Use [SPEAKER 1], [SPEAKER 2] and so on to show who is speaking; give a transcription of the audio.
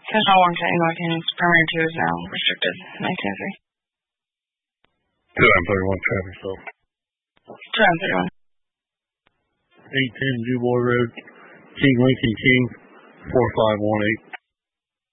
[SPEAKER 1] Central Warren County, North Union's primary 2 is now restricted. 1903.
[SPEAKER 2] 231 traffic stop.
[SPEAKER 1] 231.
[SPEAKER 2] 810 Dubois Road, King Lincoln King, 4518.